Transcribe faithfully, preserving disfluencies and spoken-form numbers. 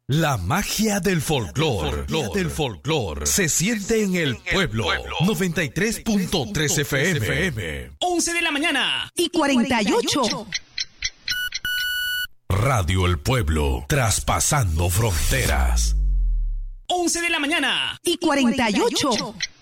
La magia del folclor, del folclor, se siente en el pueblo. noventa y tres punto tres F M. once de la mañana y cuarenta y ocho. Radio El Pueblo, traspasando fronteras. once de la mañana y cuarenta y ocho.